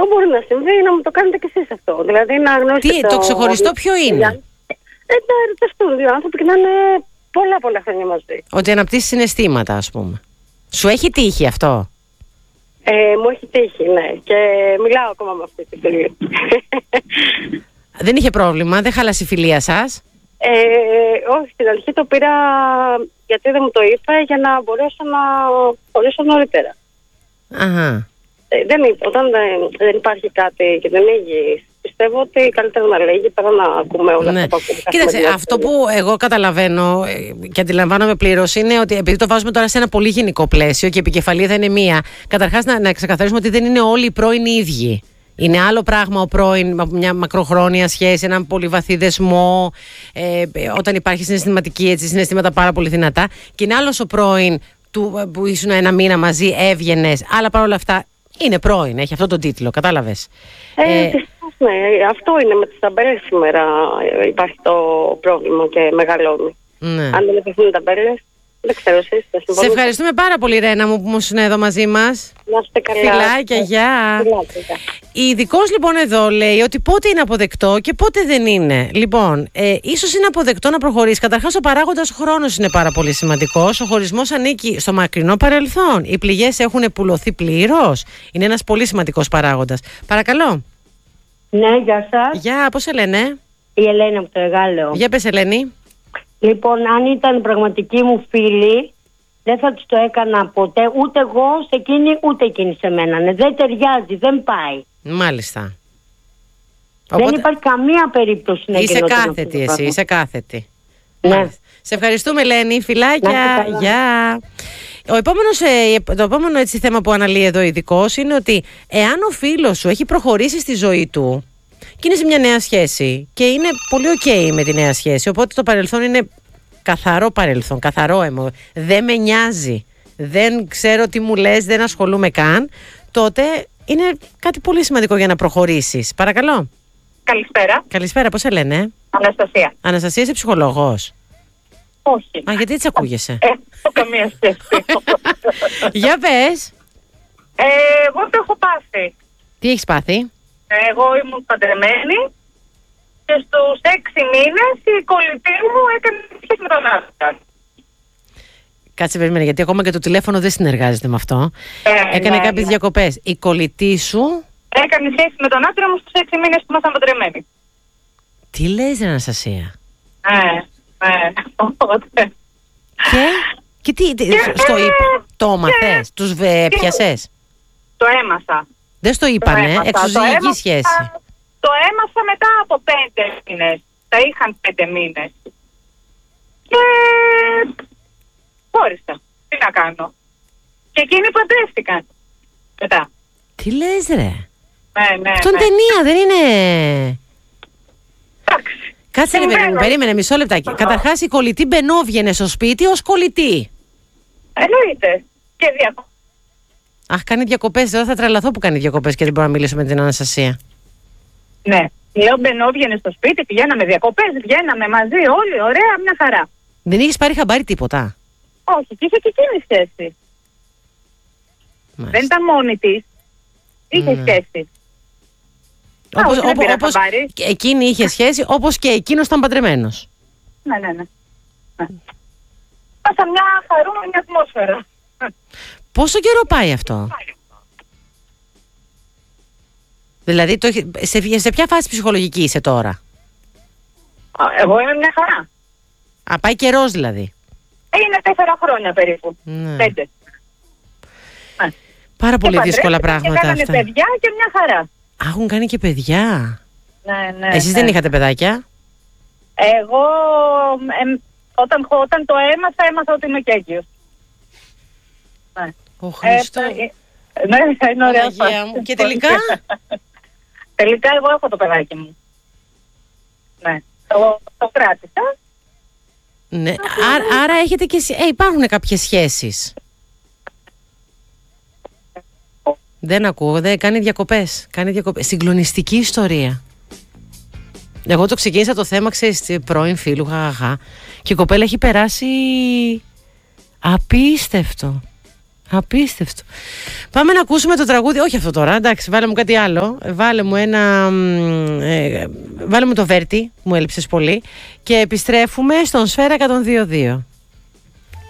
αυτό μπορεί να συμβεί, να μου το κάνετε κι εσείς αυτό. Δηλαδή να γνωρίσετε. Το ξεχωριστό ποιο είναι? Να ερωτευτούν δύο άνθρωποι και να είναι πολλά χρόνια μαζί. Ότι αναπτύσσει συναισθήματα, ας πούμε. Σου έχει τύχει αυτό? Μου έχει τύχει, ναι. Και μιλάω ακόμα με αυτή τη φίλη. Δεν είχε πρόβλημα, δεν χάλασε η φιλία σας? Όχι, στην αρχή το πήρα γιατί δεν μου το είπε, για να μπορέσω να χωρίσω νωρίτερα. Αχα. Όταν δεν υπάρχει κάτι και δεν λύγει, πιστεύω ότι καλύτερα να λύγει παρά να ακούμε όλα αυτά που ακούμε. Κοίταξε, αυτό που εγώ καταλαβαίνω και αντιλαμβάνομαι πλήρως είναι ότι επειδή το βάζουμε τώρα σε ένα πολύ γενικό πλαίσιο και η επικεφαλή θα είναι μία, καταρχάς να ξεκαθαρίσουμε ότι δεν είναι όλοι οι πρώην οι ίδιοι. Είναι άλλο πράγμα ο πρώην, μια μακροχρόνια σχέση, έναν πολύ βαθύ δεσμό, όταν υπάρχει συναισθήματα πάρα πολύ δυνατά. Και είναι άλλος ο πρώην που ήσουν ένα μήνα μαζί, έβγαινες, αλλά παρόλα αυτά είναι πρώην, έχει αυτό τον τίτλο, κατάλαβες? Ναι, αυτό είναι με τις ταμπέλες σήμερα. Υπάρχει το πρόβλημα και μεγαλώνει. Ναι. Αν δεν επιθυμούν ταμπέλες, δεν ξέρω εσείς. Σε ευχαριστούμε πάρα πολύ, Ρένα μου, που ήσουν εδώ μαζί μας. Να είστε καλά. Φιλάκια, γεια. Η ειδικός λοιπόν εδώ λέει ότι πότε είναι αποδεκτό και πότε δεν είναι. Λοιπόν, ίσως είναι αποδεκτό να προχωρήσει. Καταρχάς, ο παράγοντας χρόνος είναι πάρα πολύ σημαντικός. Ο χωρισμός ανήκει στο μακρινό παρελθόν. Οι πληγές έχουν πουλωθεί πλήρως. Είναι ένας πολύ σημαντικός παράγοντας. Παρακαλώ. Ναι, γεια σας. Γεια, πώς σε λένε? Η Ελένη από το Εγάλεο. Για πες, Ελένη. Λοιπόν, αν ήταν πραγματική μου φίλη, δεν θα τους το έκανα ποτέ, ούτε εγώ σε εκείνη, ούτε εκείνη σε μένα. Ναι, δεν ταιριάζει, δεν πάει. Μάλιστα. Δεν υπάρχει καμία περίπτωση να είσαι κάθετη εσύ, είσαι κάθετη. Ναι. Μάλιστα. Σε ευχαριστούμε, Ελένη. Φιλάκια. Γεια. Το επόμενο έτσι θέμα που αναλύει εδώ ο ειδικός είναι ότι εάν ο φίλος σου έχει προχωρήσει στη ζωή του και είναι σε μια νέα σχέση και είναι πολύ ok με τη νέα σχέση, οπότε το παρελθόν είναι καθαρό παρελθόν, καθαρό έμο, δεν με νοιάζει, δεν ξέρω τι μου λες, δεν ασχολούμαι καν, τότε είναι κάτι πολύ σημαντικό για να προχωρήσεις. Παρακαλώ. Καλησπέρα. Καλησπέρα, πώς σε λένε? Αναστασία. Αναστασία, είσαι ψυχολόγος? Όχι. Γιατί έτσι ακούγεσαι? Καμία σχέση. Για πες. Εγώ το έχω πάθει. Τι έχεις πάθει? Εγώ ήμουν παντρεμένη και στους 6 μήνες η κολλητή μου έκανε σχέση με τον άντρα. Κάτσε, περίμενε, γιατί ακόμα και το τηλέφωνο δεν συνεργάζεται με αυτό. Έκανε κάποιες διακοπές. Η κολλητή σου έκανε σχέση με τον άντρα μου στους 6 μήνες που ήμασταν παντρεμένοι. Τι λες, ρε Αναστασία? Οπότε. Και τι, το μαθες, τους πιασες? Το έμασα. Δεν στο είπανε, εξωζυγική σχέση. Το έμασα μετά από 5 μήνες. Τα είχαν 5 μήνες. Και χώρισα. Τι να κάνω. Και εκείνοι παντρεύτηκαν μετά. Τι λες, ρε? Ναι. Αυτό είναι ταινία, δεν είναι? Εντάξει. Κάτσε, περίμενε μισό λεπτάκι. Καταρχάς η κολλητή μπαινόβγαινε στο σπίτι ως κολλητή. Εννοείται. Και διακοπές. Αχ, κάνει διακοπές. Δεν θα τρελαθώ που κάνει διακοπές και δεν μπορώ να μιλήσω με την Αναστασία. Ναι. Λέω μπαινόβγαινε στο σπίτι, πηγαίναμε διακοπές, βγαίναμε μαζί όλοι, ωραία, μια χαρά. Δεν είχες πάρει χαμπάρι τίποτα? Όχι, και είχε και εκείνη σχέση. Δεν ήταν μόνη της. Είχε σχέση. Όπως εκείνη είχε σχέση, όπως και εκείνος ήταν παντρεμένος. Ναι. Πάσα μια χαρούμενη ατμόσφαιρα. Πόσο καιρό πάει αυτό? Δηλαδή σε ποια φάση ψυχολογική είσαι τώρα? Εγώ είμαι μια χαρά. Πάει καιρός δηλαδή? Είναι 4 χρόνια περίπου. 5. Πάρα πολύ δύσκολα πράγματα αυτά. Και κάνανε παιδιά και μια χαρά. Έχουν κάνει και παιδιά? Ναι. Εσείς δεν είχατε παιδάκια? Εγώ όταν το έμαθα ότι είμαι και έγκυος. Ναι. Ο Χριστός. Ναι, είναι ωραία. Και τελικά? Τελικά εγώ έχω το παιδάκι μου. Ναι. Το κράτησα. Ναι. Άρα έχετε και υπάρχουν κάποιες σχέσεις? Δεν ακούω, κάνει διακοπές. Συγκλονιστική ιστορία. Εγώ το ξεκίνησα το θέμα, ξέρεις, πρώην φίλου, και η κοπέλα έχει περάσει απίστευτο. Απίστευτο. Πάμε να ακούσουμε το τραγούδι. Όχι αυτό τώρα, εντάξει, βάλε μου κάτι άλλο. Βάλε μου το Βέρτι, μου έλειψες πολύ. Και επιστρέφουμε στον Σφαίρα 102.2.